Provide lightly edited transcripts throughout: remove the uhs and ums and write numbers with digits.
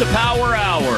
the Power Hour.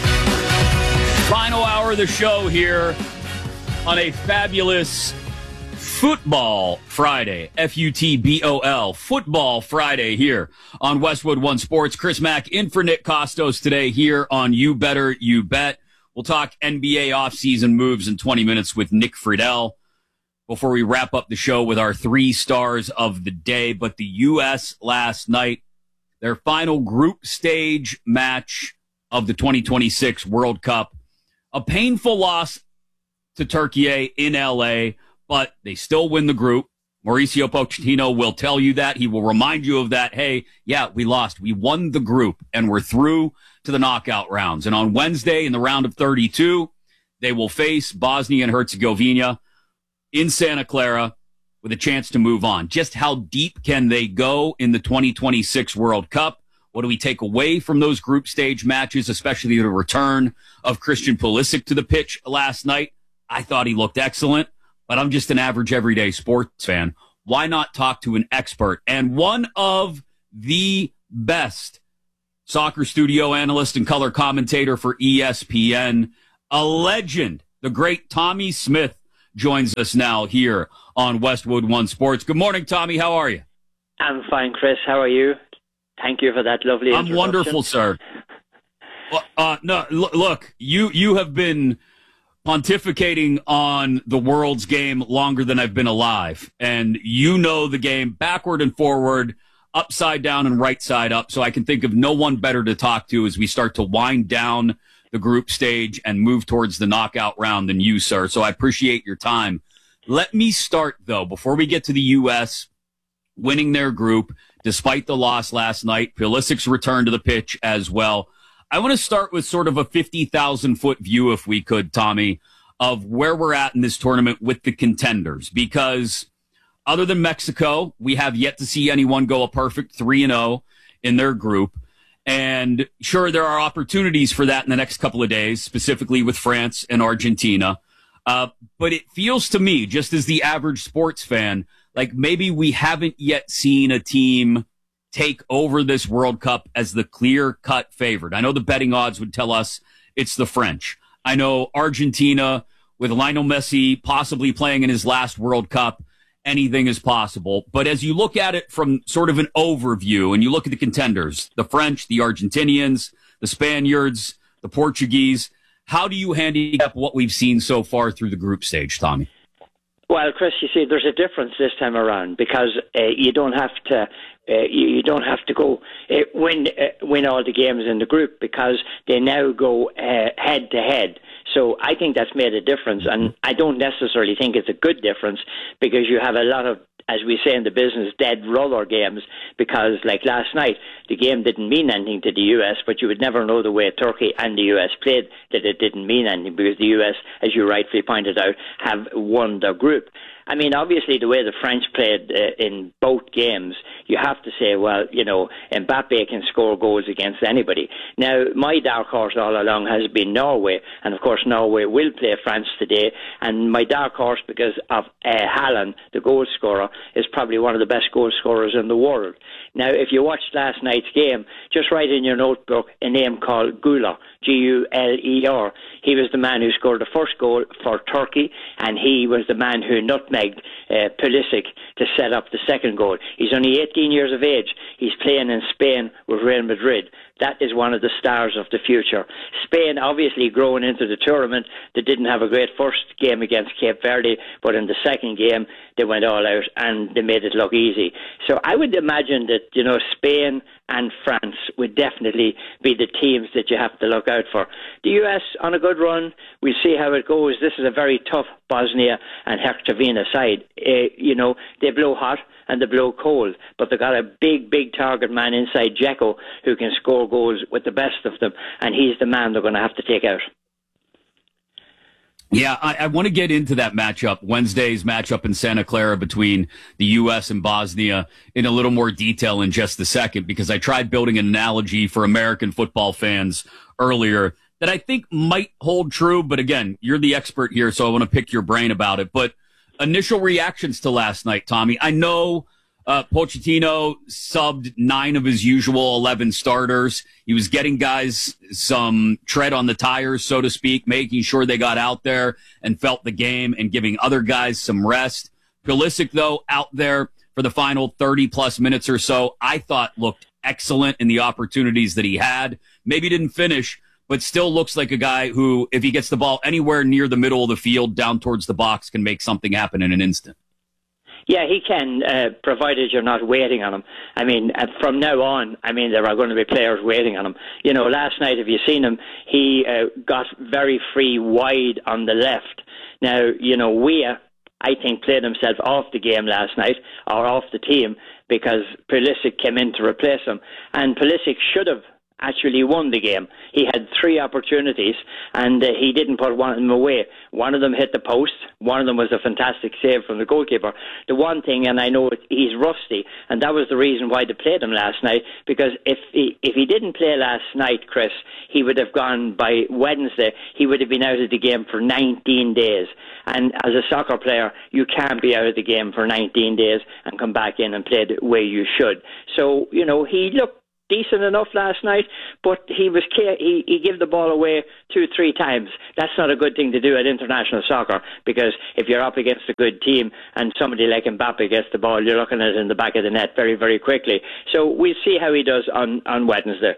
Final hour of the show here on a fabulous Football Friday. F-U-T-B-O-L. Football Friday here on Westwood One Sports. Chris Mack in for Nick Costos today here on You Better You Bet. We'll talk NBA offseason moves in 20 minutes with Nick Friedel before we wrap up the show with our 3 stars of the day. But the U.S. last night, their final group stage match of the 2026 World Cup. A painful loss to Turkey in L.A., but they still win the group. Mauricio Pochettino will tell you that. He will remind you of that. Hey, yeah, we lost. We won the group, and we're through to the knockout rounds. And on Wednesday, in the round of 32, they will face Bosnia and Herzegovina in Santa Clara with a chance to move on. Just how deep can they go in the 2026 World Cup? What do we take away from those group stage matches, especially the return of Christian Pulisic to the pitch last night? I thought he looked excellent, but I'm just an average everyday sports fan. Why not talk to an expert and one of the best soccer studio analyst and color commentator for ESPN, a legend, the great Tommy Smith, joins us now here on Westwood One Sports. Good morning, Tommy. How are you? I'm fine, Chris. How are you? Thank you for that lovely introduction. I'm wonderful, sir. No, look, you have been pontificating on the world's game longer than I've been alive, and you know the game backward and forward, upside down and right side up, so I can think of no one better to talk to as we start to wind down the group stage and move towards the knockout round than you, sir. So I appreciate your time. Let me start, though, before we get to the U.S. winning their group, despite the loss last night, Pulisic's return to the pitch as well. I want to start with sort of a 50,000-foot view, if we could, Tommy, of where we're at in this tournament with the contenders, because other than Mexico, we have yet to see anyone go a perfect 3-0 in their group. And sure, there are opportunities for that in the next couple of days, specifically with France and Argentina. But it feels to me, just as the average sports fan, like maybe we haven't yet seen a team take over this World Cup as the clear-cut favorite. I know the betting odds would tell us it's the French. I know Argentina, with Lionel Messi possibly playing in his last World Cup, anything is possible. But as you look at it from sort of an overview and you look at the contenders, the French, the Argentinians, the Spaniards, the Portuguese, how do you handicap what we've seen so far through the group stage, Tommy? Well, Chris, you see, there's a difference this time around because you don't have to go win all the games in the group because they now go head to head. So I think that's made a difference, and I don't necessarily think it's a good difference because you have a lot of, as we say in the business, dead rubber games because, like last night, the game didn't mean anything to the US, but you would never know the way Turkey and the US played that it didn't mean anything because the US, as you rightfully pointed out, have won their group. I mean, obviously, the way the French played in both games, you have to say, well, you know, Mbappe can score goals against anybody. Now, my dark horse all along has been Norway, and of course, Norway will play France today. And my dark horse, because of Haaland, the goal scorer, is probably one of the best goal scorers in the world. Now, if you watched last night's game, just write in your notebook a name called Güler, G-U-L-E-R. He was the man who scored the first goal for Turkey, and he was the man who nutmegged Pulisic to set up the second goal. He's only 18 years of age. He's playing in Spain with Real Madrid. That is one of the stars of the future. Spain, obviously growing into the tournament, they didn't have a great first game against Cape Verde, but in the second game, they went all out and they made it look easy. So I would imagine that, you know, Spain and France would definitely be the teams that you have to look out for. The US on a good run, we'll see how it goes. This is a very tough Bosnia and Herzegovina side. You know, they blow hot and they blow cold, but they've got a big target man inside Dzeko who can score goals with the best of them, and he's the man they're going to have to take out. Yeah, I want to get into that matchup, Wednesday's matchup in Santa Clara between the U.S. and Bosnia in a little more detail in just a second, because I tried building an analogy for American football fans earlier that I think might hold true. But again, you're the expert here, so I want to pick your brain about it. But initial reactions to last night, Tommy. I know Pochettino subbed 9 of his usual 11 starters. He was getting guys some tread on the tires, so to speak, making sure they got out there and felt the game and giving other guys some rest. Pulisic, though, out there for the final 30-plus minutes or so, I thought looked excellent in the opportunities that he had. Maybe didn't finish, but still looks like a guy who, if he gets the ball anywhere near the middle of the field, down towards the box, can make something happen in an instant. Yeah, he can, provided you're not waiting on him. I mean, from now on, I mean, there are going to be players waiting on him. You know, last night, have you seen him? He got very free wide on the left. Now, you know, Weah, I think, played himself off the game last night, or off the team, because Pulisic came in to replace him. And Pulisic should have actually won the game. He had 3 opportunities, and he didn't put one of them away. One of them hit the post. One of them was a fantastic save from the goalkeeper. The one thing, and I know he's rusty, and that was the reason why they played him last night, because if he didn't play last night, Chris, he would have gone by Wednesday. He would have been out of the game for 19 days. And as a soccer player, you can't be out of the game for 19 days and come back in and play the way you should. So, you know, he looked decent enough last night, but he gave the ball away 2-3 times. That's not a good thing to do at international soccer, because if you're up against a good team and somebody like Mbappe gets the ball, you're looking at it in the back of the net very, very quickly. So we'll see how he does on Wednesday.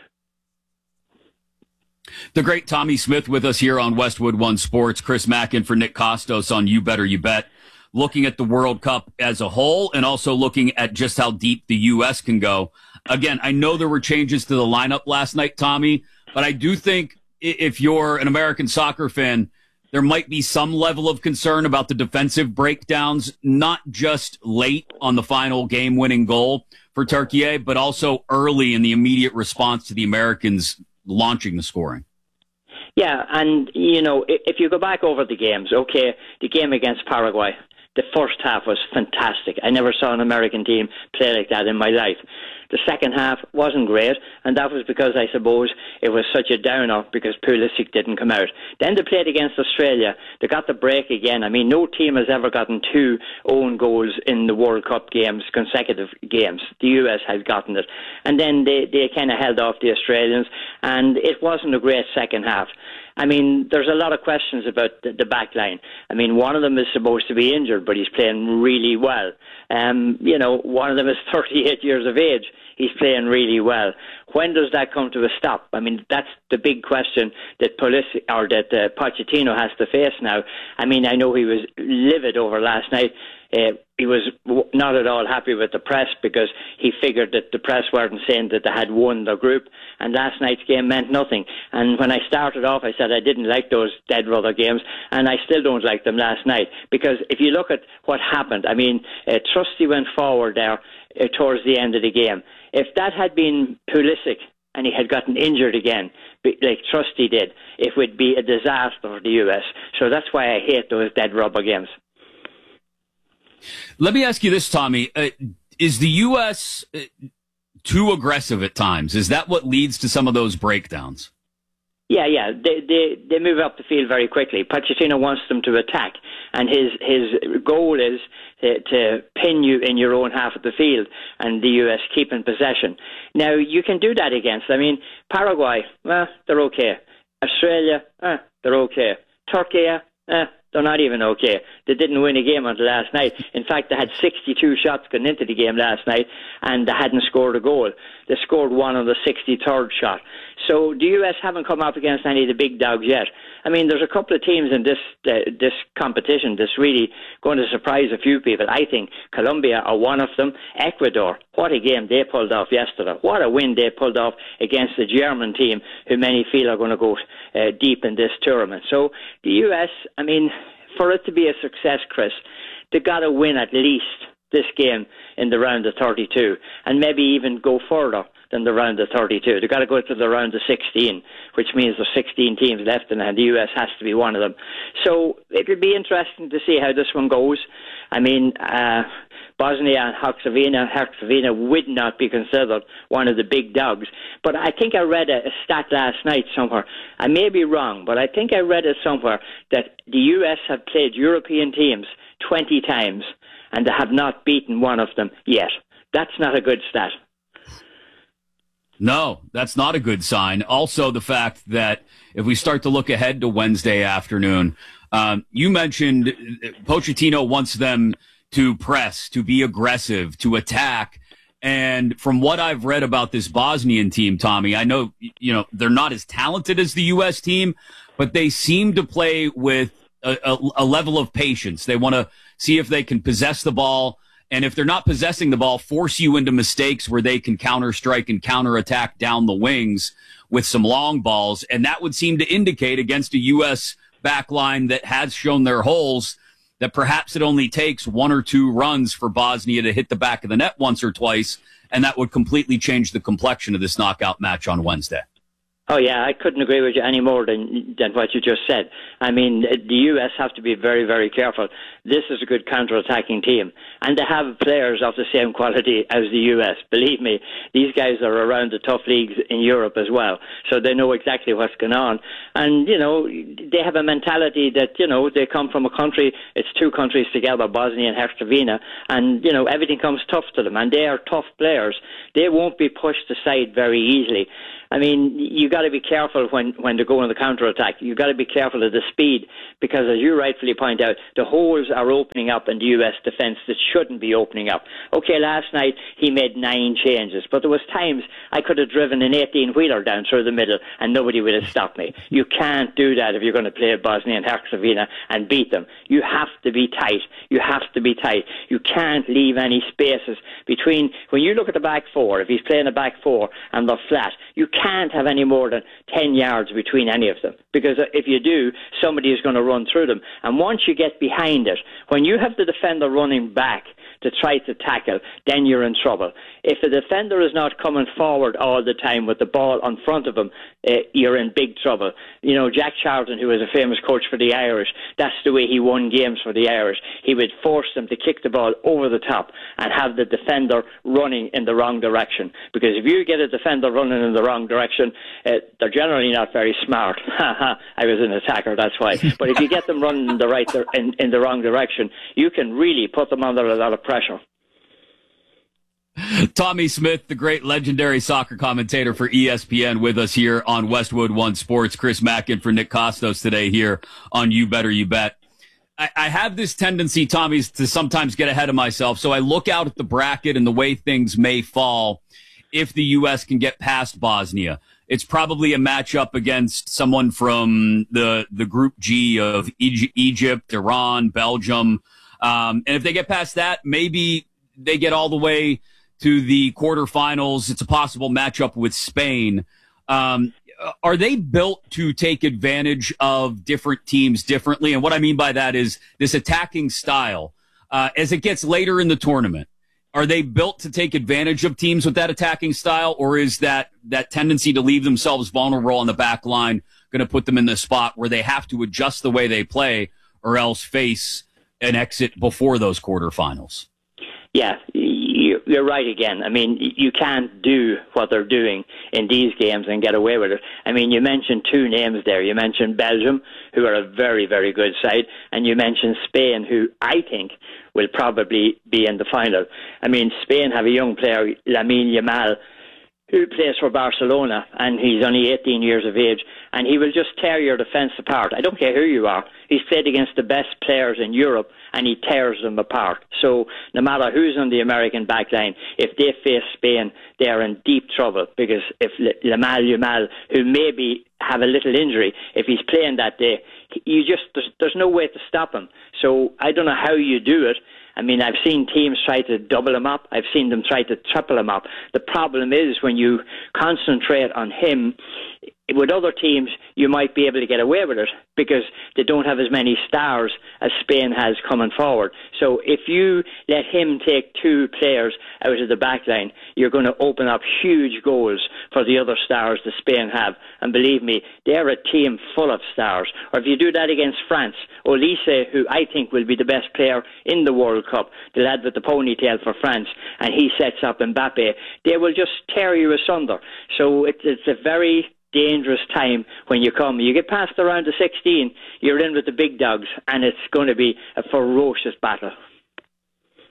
The great Tommy Smith with us here on Westwood One Sports. Chris Mackin for Nick Kostos on You Better You Bet. Looking at the World Cup as a whole and also looking at just how deep the U.S. can go. Again, I know there were changes to the lineup last night, Tommy, but I do think if you're an American soccer fan, there might be some level of concern about the defensive breakdowns, not just late on the final game-winning goal for Turkey, but also early in the immediate response to the Americans launching the scoring. Yeah, and, you know, if you go back over the games, okay, the game against Paraguay, the first half was fantastic. I never saw an American team play like that in my life. The second half wasn't great, and that was because, I suppose, it was such a downer because Pulisic didn't come out. Then they played against Australia. They got the break again. I mean, no team has ever gotten 2 own goals in the World Cup games, consecutive games. The US has gotten it. And then they kind of held off the Australians, and it wasn't a great second half. I mean, there's a lot of questions about the back line. I mean, one of them is supposed to be injured, but he's playing really well. You know, one of them is 38 years of age. He's playing really well. When does that come to a stop? I mean, that's the big question that Pochettino has to face now. I mean, I know he was livid over last night. He was not at all happy with the press because he figured that the press weren't saying that they had won the group, and last night's game meant nothing. And when I started off, I said I didn't like those dead rubber games, and I still don't like them last night, because if you look at what happened, I mean, Trusty went forward there towards the end of the game. If that had been Pulisic and he had gotten injured again, like Trusty did, it would be a disaster for the US. So that's why I hate those dead rubber games. Let me ask you this, Tommy. Is the U.S. Too aggressive at times? Is that what leads to some of those breakdowns? Yeah. They move up the field very quickly. Pochettino wants them to attack, and his goal is to pin you in your own half of the field, and the US keep in possession. Now, you can do that against, I mean, Paraguay, well, they're okay. Australia, they're okay. Turkey, they're not even okay. They didn't win a game until last night. In fact, they had 62 shots going into the game last night, and they hadn't scored a goal. They scored one on the 63rd shot. So the US haven't come up against any of the big dogs yet. I mean, there's a couple of teams in this competition that's really going to surprise a few people. I think Colombia are one of them. Ecuador, what a game they pulled off yesterday. What a win they pulled off against the German team, who many feel are going to go deep in this tournament. So the US, I mean, for it to be a success, Chris, they've got to win at least this game in the round of 32, and maybe even go further than the round of 32. They've got to go to the round of 16, which means there's 16 teams left, and the US has to be one of them. So it'll be interesting to see how this one goes. I mean, Bosnia and Herzegovina would not be considered one of the big dogs. But I think I read a stat last night somewhere. I may be wrong, but I think I read it somewhere that the US have played European teams 20 times, and they have not beaten one of them yet. That's not a good stat. No, that's not a good sign. Also, the fact that if we start to look ahead to Wednesday afternoon, you mentioned Pochettino wants them to press, to be aggressive, to attack. And from what I've read about this Bosnian team, Tommy, I know, they're not as talented as the U.S. team, but they seem to play with a level of patience. They want to see if they can possess the ball. And if they're not possessing the ball, force you into mistakes where they can counter-strike and counter-attack down the wings with some long balls. And that would seem to indicate against a U.S. backline that has shown their holes that perhaps it only takes one or two runs for Bosnia to hit the back of the net once or twice, and that would completely change the complexion of this knockout match on Wednesday. Oh, yeah, I couldn't agree with you any more than what you just said. I mean, the U.S. have to be very, very careful. This is a good counter-attacking team, and they have players of the same quality as the U.S. Believe me, these guys are around the tough leagues in Europe as well, so they know exactly what's going on. And, they have a mentality that, they come from a country, it's two countries together, Bosnia and Herzegovina, and, everything comes tough to them, and they are tough players. They won't be pushed aside very easily. I mean, you got to be careful when they go on the counter-attack. You got to be careful of the speed because, as you rightfully point out, the holes are opening up in the U.S. defence that shouldn't be opening up. Okay, last night he made 9 changes, but there was times I could have driven an 18-wheeler down through the middle and nobody would have stopped me. You can't do that if you're going to play Bosnia and Herzegovina and beat them. You have to be tight. You have to be tight. You can't leave any spaces between. When you look at the back four, if he's playing a back four and they're flat, you can't have any more than 10 yards between any of them, because if you do, somebody is going to run through them. And once you get behind it, when you have the defender running back to try to tackle, then you're in trouble. If the defender is not coming forward all the time with the ball in front of him, you're in big trouble. Jack Charlton, who was a famous coach for the Irish, that's the way he won games for the Irish. He would force them to kick the ball over the top and have the defender running in the wrong direction. Because if you get a defender running in the wrong direction, they're generally not very smart. I was an attacker, that's why. But if you get them running in the in the wrong direction, you can really put them under a lot of pressure. Tommy Smith, the great legendary soccer commentator for ESPN, with us here on Westwood One Sports. Chris Mackin for Nick Kostos today here on You Better You Bet. I have this tendency, Tommy, to sometimes get ahead of myself. So I look out at the bracket and the way things may fall if the U.S. can get past Bosnia. It's probably a matchup against someone from the Group G of Egypt, Iran, Belgium. And if they get past that, maybe they get all the way to the quarterfinals. It's a possible matchup with Spain. Are they built to take advantage of different teams differently? And what I mean by that is this attacking style. As it gets later in the tournament, are they built to take advantage of teams with that attacking style, or is that tendency to leave themselves vulnerable on the back line going to put them in the spot where they have to adjust the way they play or else face an exit before those quarterfinals? Yeah, you're right again. I mean, you can't do what they're doing in these games and get away with it. I mean, you mentioned 2 names there. You mentioned Belgium, who are a very, very good side, and you mentioned Spain, who I think will probably be in the final. I mean, Spain have a young player, Lamine Yamal, who plays for Barcelona, and he's only 18 years of age, and he will just tear your defence apart. I don't care who you are. He's played against the best players in Europe, and he tears them apart. So no matter who's on the American backline, if they face Spain, they're in deep trouble, because if Lamine Yamal, who maybe have a little injury, if he's playing that day, there's no way to stop him. So I don't know how you do it. I mean, I've seen teams try to double him up. I've seen them try to triple him up. The problem is when you concentrate on him, with other teams, you might be able to get away with it because they don't have as many stars as Spain has coming forward. So if you let him take 2 players out of the back line, you're going to open up huge goals for the other stars that Spain have. And believe me, they're a team full of stars. Or if you do that against France, Olise, who I think will be the best player in the World Cup, the lad with the ponytail for France, and he sets up Mbappe, they will just tear you asunder. So it's a very dangerous time when you come. You get past the round of 16, you're in with the big dogs, and it's going to be a ferocious battle.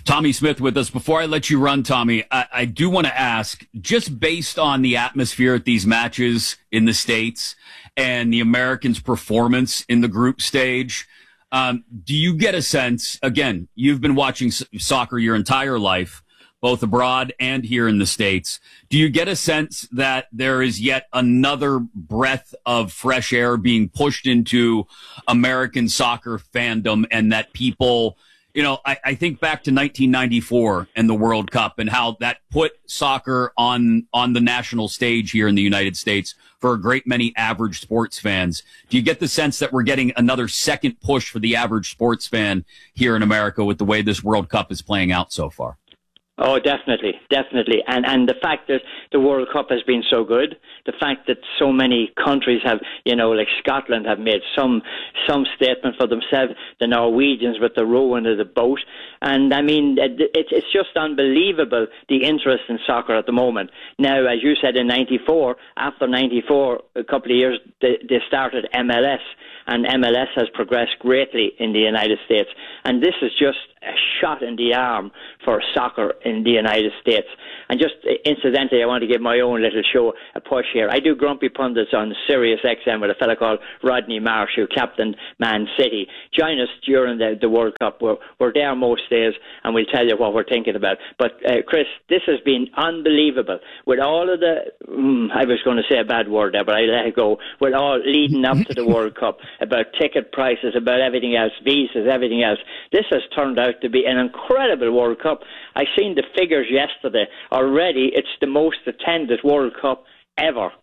Tommy Smith with us. Before I let you run, Tommy, I do want to ask, just based on the atmosphere at these matches in the States and the Americans' performance in the group stage, do you get a sense, again, you've been watching soccer your entire life, both abroad and here in the States, do you get a sense that there is yet another breath of fresh air being pushed into American soccer fandom, and that people, you know, I think back to 1994 and the World Cup and how that put soccer on the national stage here in the United States for a great many average sports fans. Do you get the sense that we're getting another second push for the average sports fan here in America with the way this World Cup is playing out so far? Oh, definitely. And the fact that the World Cup has been so good, the fact that so many countries have, you know, like Scotland have made some statement for themselves, the Norwegians with the rowing of the boat. And I mean, it's just unbelievable, the interest in soccer at the moment. Now, as you said, in 94, after 94, a couple of years, they started MLS. And MLS has progressed greatly in the United States. And this is just a shot in the arm for soccer in the United States. And just incidentally, I want to give my own little show a push here. I do Grumpy Pundits on Sirius XM with a fella called Rodney Marsh, who captained Man City. Join us during the World Cup. We're there most days, and we'll tell you what we're thinking about. But, Chris, this has been unbelievable. With all of the, I was going to say a bad word there, but I let it go. With all leading up to the World Cup, about ticket prices, about everything else, visas, everything else. This has turned out to be an incredible World Cup. I seen the figures yesterday. Already, it's the most attended World Cup ever.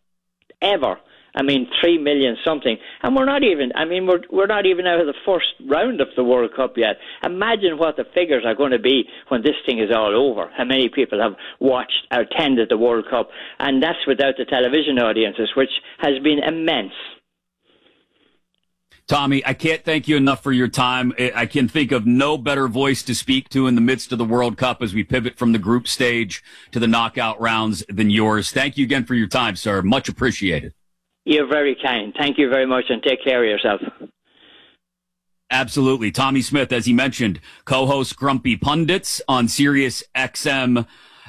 I mean, 3 million something. And we're not even out of the first round of the World Cup yet. Imagine what the figures are going to be when this thing is all over. How many people have attended the World Cup. And that's without the television audiences, which has been immense. Tommy, I can't thank you enough for your time. I can think of no better voice to speak to in the midst of the World Cup as we pivot from the group stage to the knockout rounds than yours. Thank you again for your time, sir. Much appreciated. You're very kind. Thank you very much, and take care of yourself. Absolutely. Tommy Smith, as he mentioned, co-host Grumpy Pundits on Sirius XM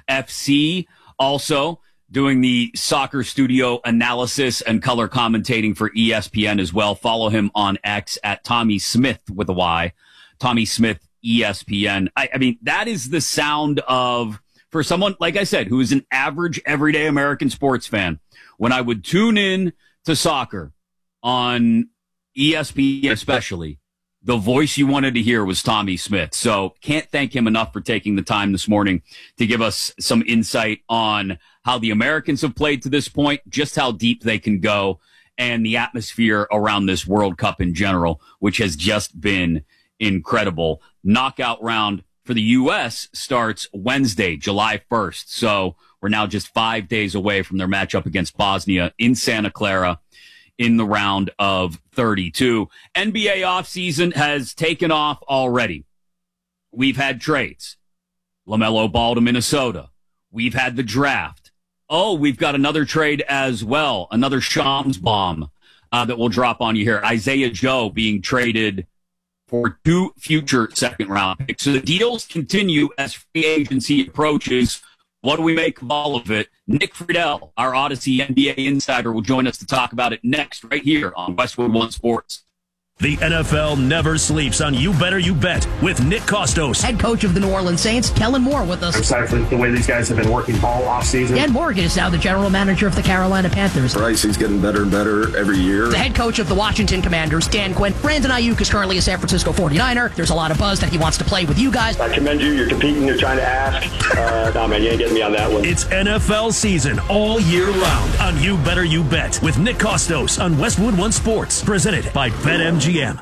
FC. Also doing the soccer studio analysis and color commentating for ESPN as well. Follow him on X at Tommy Smith with a Y. Tommy Smith, ESPN. I mean, that is the sound of, for someone, like I said, who is an average, everyday American sports fan. When I would tune in to soccer on ESPN especially, the voice you wanted to hear was Tommy Smith. So can't thank him enough for taking the time this morning to give us some insight on how the Americans have played to this point, just how deep they can go, and the atmosphere around this World Cup in general, which has just been incredible. Knockout round for the U.S. starts Wednesday, July 1st. So we're now just 5 days away from their matchup against Bosnia in Santa Clara in the round of 32. NBA offseason has taken off already. We've had trades. LaMelo Ball to Minnesota. We've had the draft. Oh, we've got another trade as well. Another Shams bomb that will drop on you here. Isaiah Joe being traded for 2 future second-round picks. So the deals continue as free agency approaches. What do we make of all of it? Nick Friedel, our Odyssey NBA insider, will join us to talk about it next, right here on Westwood One Sports. The NFL never sleeps on You Better You Bet with Nick Kostos. Head coach of the New Orleans Saints, Kellen Moore, with us. I'm excited for the way these guys have been working all offseason. Dan Morgan is now the general manager of the Carolina Panthers. Bryce, he's getting better and better every year. The head coach of the Washington Commanders, Dan Quinn. Brandon Ayuk is currently a San Francisco 49er. There's a lot of buzz that he wants to play with you guys. I commend you. You're competing. You're trying to ask. No, man, you ain't getting me on that one. It's NFL season all year round on You Better You Bet with Nick Kostos on Westwood One Sports. Presented by BetMGM.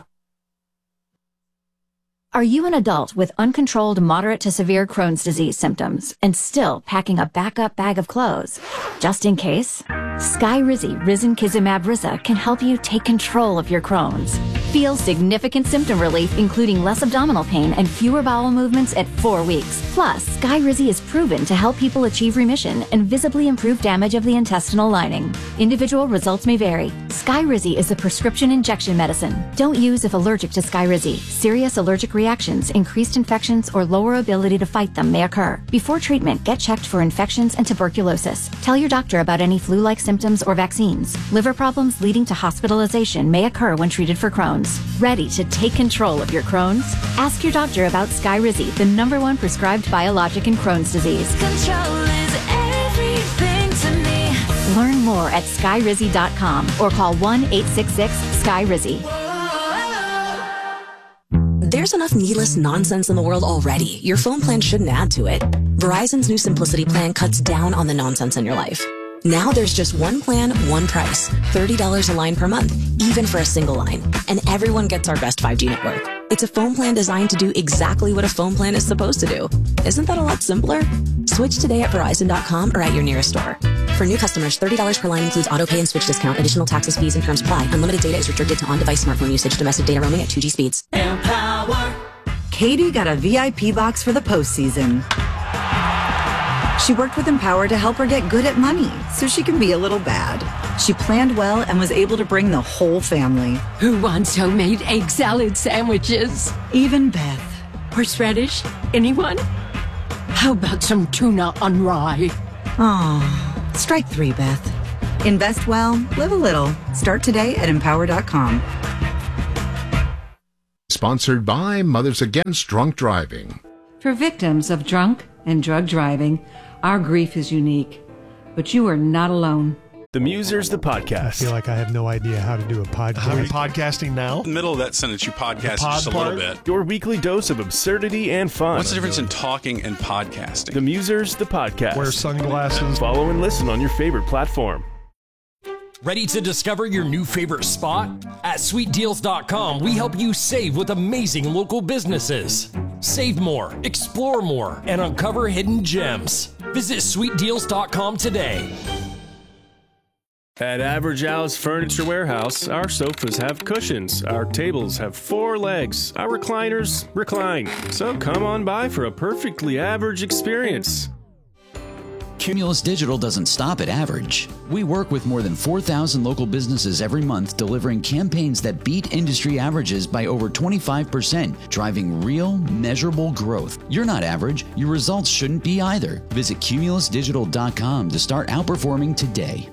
Are you an adult with uncontrolled moderate to severe Crohn's disease symptoms and still packing a backup bag of clothes? Just in case, Skyrizi Risankizumab Riza can help you take control of your Crohn's. Feel significant symptom relief, including less abdominal pain and fewer bowel movements at 4 weeks. Plus, Skyrizi is proven to help people achieve remission and visibly improve damage of the intestinal lining. Individual results may vary. Skyrizi is a prescription injection medicine. Don't use if allergic to Skyrizi. Serious allergic reactions, increased infections, or lower ability to fight them may occur. Before treatment, get checked for infections and tuberculosis. Tell your doctor about any flu-like symptoms or vaccines. Liver problems leading to hospitalization may occur when treated for Crohn's. Ready to take control of your Crohn's? Ask your doctor about Skyrizi, the #1 prescribed biologic in Crohn's disease. Control is everything to me. Learn more at Skyrizi.com or call 1-866-SKYRIZI. There's enough needless nonsense in the world already. Your phone plan shouldn't add to it. Verizon's new Simplicity plan cuts down on the nonsense in your life. Now there's just one plan, one price. $30 a line per month, even for a single line. And everyone gets our best 5G network. It's a phone plan designed to do exactly what a phone plan is supposed to do. Isn't that a lot simpler? Switch today at Verizon.com or at your nearest store. For new customers, $30 per line includes autopay and switch discount. Additional taxes, fees, and terms apply. Unlimited data is restricted to on-device smartphone usage. Domestic data roaming at 2G speeds. Empower. Katie got a VIP box for the postseason. She worked with Empower to help her get good at money so she can be a little bad. She planned well and was able to bring the whole family. Who wants homemade egg salad sandwiches? Even Beth. Horseradish? Anyone? How about some tuna on rye? Aw, strike 3, Beth. Invest well, live a little. Start today at Empower.com. Sponsored by Mothers Against Drunk Driving. For victims of drunk and drug driving, our grief is unique, but you are not alone. The Musers, the podcast. I feel like I have no idea how to do a podcast. Are we podcasting now? In the middle of that sentence, you podcast just a little bit. Your weekly dose of absurdity and fun. What's the difference in talking and podcasting? The Musers, the podcast. Wear sunglasses. Follow and listen on your favorite platform. Ready to discover your new favorite spot? At SweetDeals.com, we help you save with amazing local businesses. Save more, explore more, and uncover hidden gems. Visit SweetDeals.com today. At Average Al's Furniture Warehouse, our sofas have cushions, our tables have 4 legs, our recliners recline. So come on by for a perfectly average experience. Cumulus Digital doesn't stop at average. We work with more than 4,000 local businesses every month, delivering campaigns that beat industry averages by over 25%, driving real, measurable growth. You're not average. Your results shouldn't be either. Visit CumulusDigital.com to start outperforming today.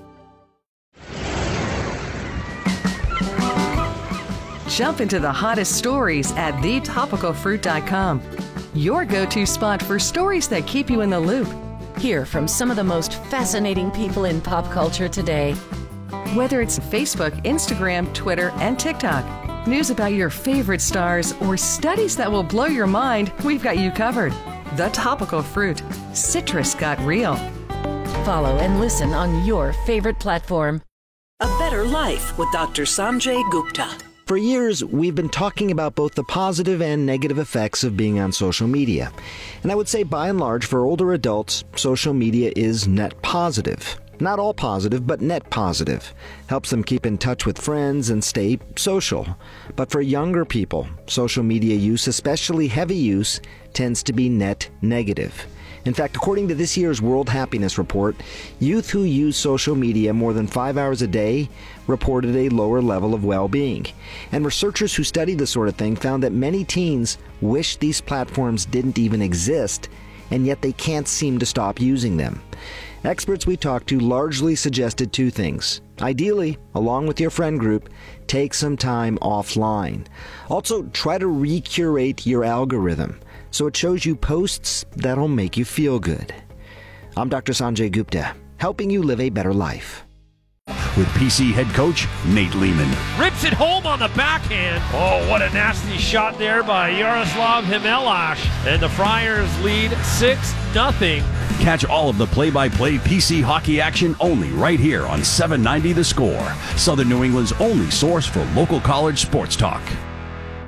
Jump into the hottest stories at thetopicalfruit.com. Your go-to spot for stories that keep you in the loop. Hear from some of the most fascinating people in pop culture today. Whether it's Facebook, Instagram, Twitter, and TikTok, news about your favorite stars, or studies that will blow your mind, we've got you covered. The Topical Fruit. Citrus got real. Follow and listen on your favorite platform. A Better Life with Dr. Sanjay Gupta. For years, we've been talking about both the positive and negative effects of being on social media. And I would say, by and large, for older adults, social media is net positive. Not all positive, but net positive. Helps them keep in touch with friends and stay social. But for younger people, social media use, especially heavy use, tends to be net negative. In fact, according to this year's World Happiness Report, youth who use social media more than 5 hours a day reported a lower level of well-being. And researchers who studied this sort of thing found that many teens wish these platforms didn't even exist, and yet they can't seem to stop using them. Experts we talked to largely suggested 2 things. Ideally, along with your friend group, take some time offline. Also, try to recurate your algorithm so it shows you posts that'll make you feel good. I'm Dr. Sanjay Gupta, helping you live a better life. With PC head coach Nate Lehman. Rips it home on the backhand. Oh, what a nasty shot there by Yaroslav Himelash. And the Friars lead 6-0. Catch all of the play-by-play PC hockey action only right here on 790 The Score, Southern New England's only source for local college sports talk.